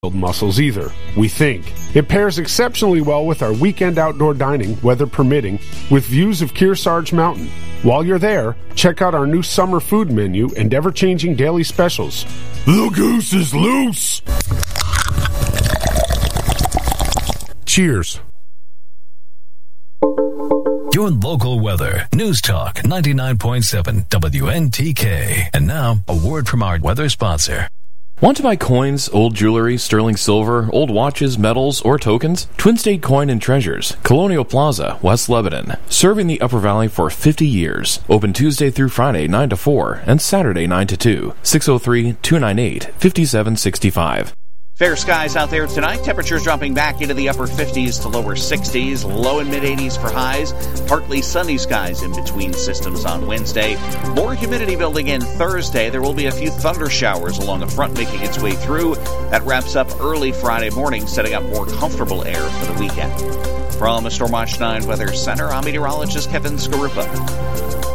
mussels either, we think. It pairs exceptionally well with our weekend outdoor dining, weather permitting, with views of Kearsarge Mountain. While you're there, check out our new summer food menu and ever-changing daily specials. The goose is loose! Cheers. Your local weather. News Talk 99.7 WNTK. And now, a word from our weather sponsor. Want to buy coins, old jewelry, sterling silver, old watches, medals, or tokens? Twin State Coin and Treasures, Colonial Plaza, West Lebanon. Serving the Upper Valley for 50 years. Open Tuesday through Friday 9 to 4 and Saturday 9 to 2. 603-298-5765. Fair skies out there tonight. Temperatures dropping back into the upper 50s to lower 60s. Low and mid-80s for highs. Partly sunny skies in between systems on Wednesday. More humidity building in Thursday. There will be a few thunder showers along a front making its way through. That wraps up early Friday morning, setting up more comfortable air for the weekend. From the Stormwatch 9 Weather Center, I'm meteorologist Kevin Skarupa.